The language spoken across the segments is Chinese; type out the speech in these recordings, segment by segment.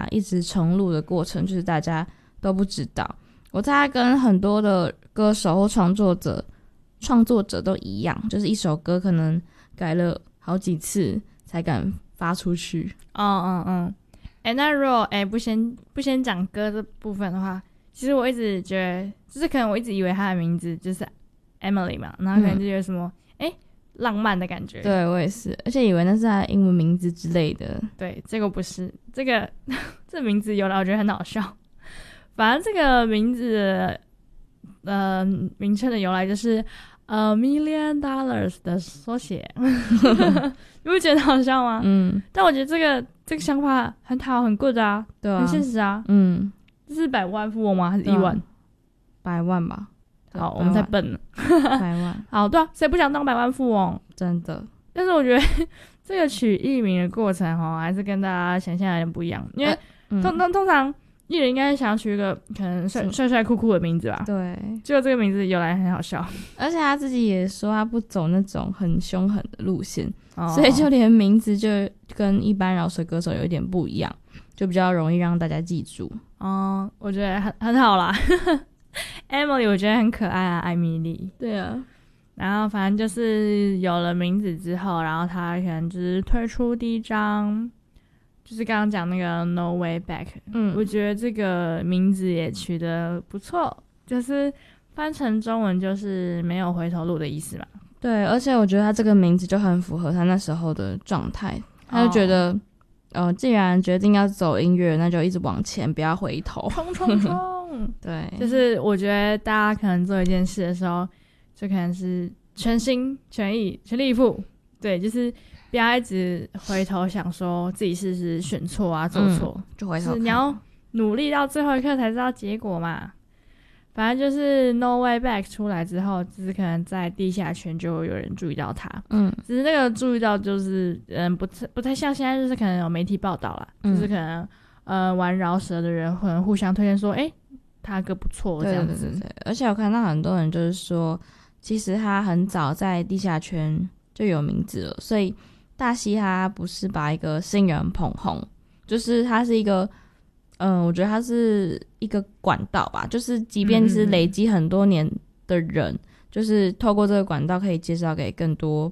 一直重录的过程，就是大家都不知道。我猜他跟很多的歌手或创作者都一样，就是一首歌可能改了好几次才敢发出去。 那如果不先讲歌这部分的话，其实我一直觉得，就是可能我一直以为他的名字就是 Emily 嘛，然后可能就觉得什么浪漫的感觉。 对，我也是，而且以为那是他的英文名字之类的。 对，这个不是，这名字由来我觉得很好笑。反正这个名字的名称的由来就是$1 million 的缩写。你不觉得好笑吗？但我觉得这个想法很好，很 good 啊， 对啊， 很现实啊。这是百万富翁吗？还是1万 ？100万吧。 好，我们太笨了。 100万。 好，对啊，谁不想当百万富翁？ 真的。 但是我觉得这个取艺名的过程还是跟大家想象有点不一样，因为通常艺人应该想取一个可能帅帅酷酷的名字吧。 对， 结果这个名字由来很好笑， 而且他自己也说他不走那种很凶狠的路线，所以就连名字就跟一般饶舌歌手有一点不一样，就比较容易让大家记住。 我觉得很好啦。Emily 我觉得很可愛啊，艾米丽。 对啊， 然后反正就是有了名字之后，然后他可能就是推出第一张，就是刚刚讲那个 No Way Back。我觉得这个名字也取得不错，就是翻成中文就是没有回头路的意思嘛。 对，而且我觉得他这个名字就很符合他那时候的状态，他就觉得既然决定要走音乐，那就一直往前，不要回头， 冲冲冲。 对， 就是我觉得大家可能做一件事的时候，就可能是全心全意全力以赴。对，就是不要一直回头想说自己是不是选错啊做错， 就回头看， 就是你要努力到最后一刻才知道结果嘛。反正就是 No Way Back 出来之后，就是可能在地下圈就有人注意到他，只是那个注意到就是不太像现在，就是可能有媒体报道啦，就是可能玩饶舌的人可能互相推荐说他歌不错这样子。 对，而且我看到很多人就是说，其实他很早在地下圈就有名字了，所以大嘻哈不是把一个新人捧红，就是他是一个我觉得他是一个管道吧，就是即便是累积很多年的人，就是透过这个管道可以介绍给更多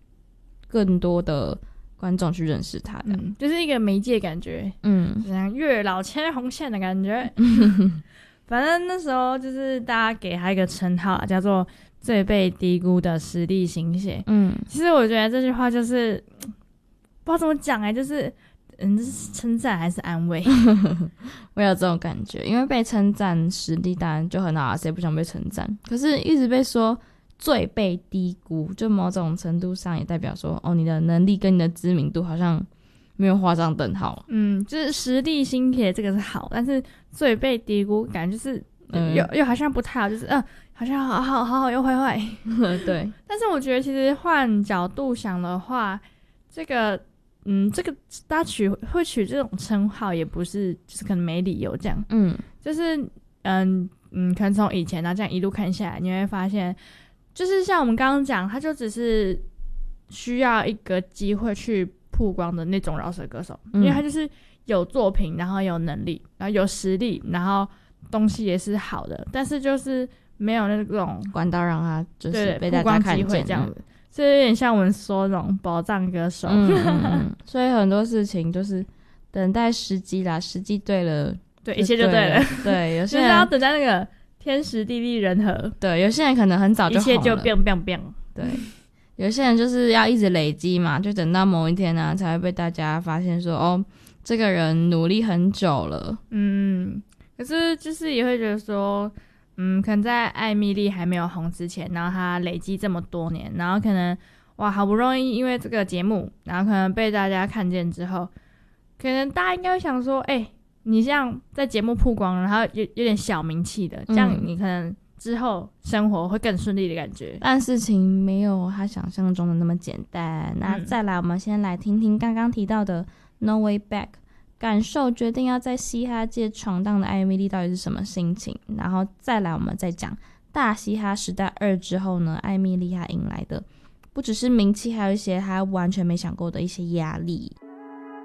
的观众去认识他的， 就是一个媒介感觉，就像月老牵红线的感觉。反正那时候就是大家给他一个称号叫做最被低估的实力新血。其实我觉得这句话就是不知道怎么讲就是这是称赞还是安慰？ 我有这种感觉，因为被称赞实力当然就很好啊，谁不想被称赞？可是一直被说最被低估，就某种程度上也代表说你的能力跟你的知名度好像没有画上等号。 就是实力新血这个是好，但是最被低估感觉就是又好像不太好，就是好像好又坏坏。 对， 但是我觉得其实换角度想的话，这个大家会取这种称号也不是就是可能没理由这样。就是可能从以前这样一路看下来，你会发现就是像我们刚刚讲，他就只是需要一个机会去曝光的那种饶舌歌手，因为他就是有作品，然后有能力，然后有实力，然后东西也是好的，但是就是没有那种管道让他就是被大家看见这样子。所以有点像我们说那种宝藏歌手。 所以很多事情就是等待时机啦，时机对了， 对，一切就对了。 对，有些人就是要等待那个天时地利人和。 对，有些人可能很早就红了， 一切就变。 对，有些人就是要一直累积嘛，就等到某一天啊，才会被大家发现说这个人努力很久了。 可是就是也会觉得说可能在艾米丽还没有红之前，然后她累积这么多年，然后可能好不容易因为这个节目，然后可能被大家看见之后，可能大家应该会想说你这样在节目曝光，然后有点小名气的，这样你可能之后生活会更顺利的感觉。 但事情没有他想象中的那么简单。那再来我们先来听听刚刚提到的 No Way Back，感受决定要在嘻哈界闯荡的艾米丽到底是什么心情，然后再来我们再讲大嘻哈时代2之后呢，艾米丽她迎来的不只是名气，还有一些她完全没想过的一些压力。